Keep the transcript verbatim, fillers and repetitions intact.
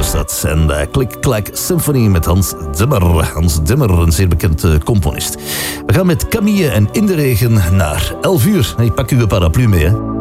was dat. En uh, Klik Klak Symphony met Hans Dimmer. Hans Dimmer, een zeer bekend uh, componist. We gaan met Camille en In de Regen naar elf uur. Hey, pak uw paraplu mee, hè.